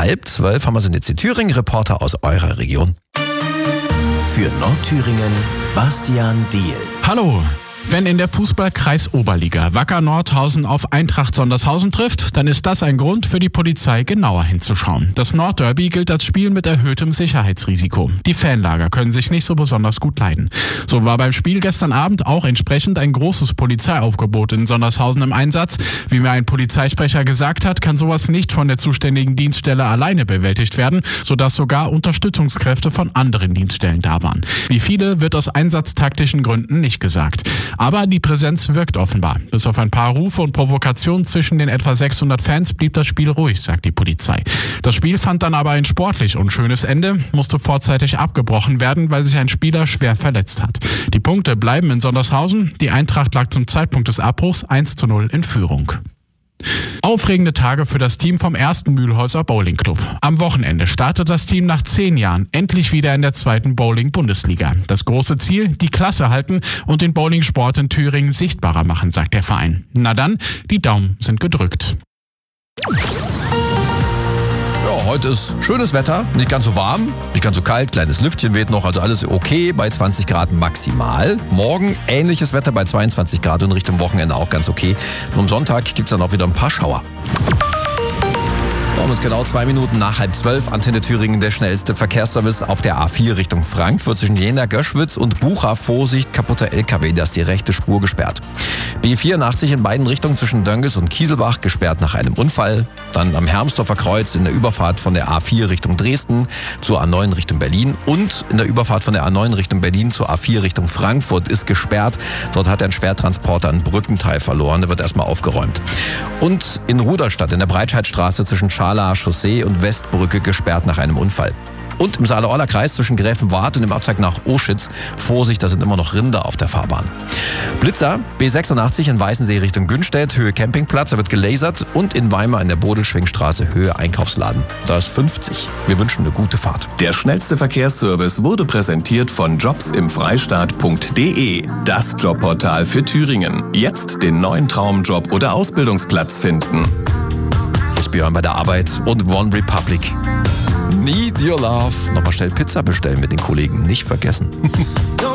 11:30 haben wir so jetzt die Thüringen-Reporter aus eurer Region. Für Nordthüringen, Bastian Diehl. Hallo! Wenn in der Fußballkreis Oberliga Wacker Nordhausen auf Eintracht Sondershausen trifft, dann ist das ein Grund für die Polizei, genauer hinzuschauen. Das Nordderby gilt als Spiel mit erhöhtem Sicherheitsrisiko. Die Fanlager können sich nicht so besonders gut leiden. So war beim Spiel gestern Abend auch entsprechend ein großes Polizeiaufgebot in Sondershausen im Einsatz. Wie mir ein Polizeisprecher gesagt hat, kann sowas nicht von der zuständigen Dienststelle alleine bewältigt werden, sodass sogar Unterstützungskräfte von anderen Dienststellen da waren. Wie viele, wird aus einsatztaktischen Gründen nicht gesagt. Aber die Präsenz wirkt offenbar. Bis auf ein paar Rufe und Provokationen zwischen den etwa 600 Fans blieb das Spiel ruhig, sagt die Polizei. Das Spiel fand dann aber ein sportlich unschönes Ende, musste vorzeitig abgebrochen werden, weil sich ein Spieler schwer verletzt hat. Die Punkte bleiben in Sondershausen. Die Eintracht lag zum Zeitpunkt des Abbruchs 1:0 in Führung. Aufregende Tage für das Team vom 1. Mühlhäuser Bowling Club. Am Wochenende startet das Team nach 10 Jahren endlich wieder in der 2. Bowling-Bundesliga. Das große Ziel, die Klasse halten und den Bowlingsport in Thüringen sichtbarer machen, sagt der Verein. Na dann, die Daumen sind gedrückt. Ja, heute ist schönes Wetter, nicht ganz so warm, nicht ganz so kalt, kleines Lüftchen weht noch, also alles okay bei 20 Grad maximal. Morgen ähnliches Wetter bei 22 Grad und Richtung Wochenende auch ganz okay. Und am Sonntag gibt es dann auch wieder ein paar Schauer. Um uns genau 2 Minuten nach 11:30, Antenne Thüringen, der schnellste Verkehrsservice auf der A4 Richtung Frankfurt zwischen Jena, Göschwitz und Bucha. Vorsicht, kaputter LKW, da ist die rechte Spur gesperrt. B84 in beiden Richtungen zwischen Dönges und Kieselbach gesperrt nach einem Unfall. Dann am Hermsdorfer Kreuz in der Überfahrt von der A4 Richtung Dresden zur A9 Richtung Berlin und in der Überfahrt von der A9 Richtung Berlin zur A4 Richtung Frankfurt ist gesperrt. Dort hat ein Schwertransporter ein Brückenteil verloren, der wird erstmal aufgeräumt. Und in Ruderstadt in der Breitscheidstraße zwischen Scharlach Chaussee und Westbrücke gesperrt nach einem Unfall. Und im Saale-Orla-Kreis zwischen Gräfenwart und dem Abzweig nach Oschitz. Vorsicht, da sind immer noch Rinder auf der Fahrbahn. Blitzer, B86 in Weißensee Richtung Günstedt, Höhe Campingplatz, da wird gelasert. Und in Weimar in der Bodelschwingstraße, Höhe Einkaufsladen. Da ist 50. Wir wünschen eine gute Fahrt. Der schnellste Verkehrsservice wurde präsentiert von jobsimfreistaat.de. Das Jobportal für Thüringen. Jetzt den neuen Traumjob oder Ausbildungsplatz finden. Björn bei der Arbeit und One Republic. Need Your Love. Nochmal schnell Pizza bestellen mit den Kollegen. Nicht vergessen.